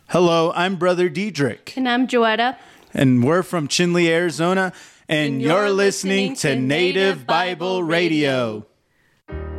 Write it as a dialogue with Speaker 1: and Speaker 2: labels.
Speaker 1: Hello, I'm Brother Diedrich.
Speaker 2: And I'm Joetta.
Speaker 1: And we're from Chinle, Arizona. And you're listening to Native Bible Radio.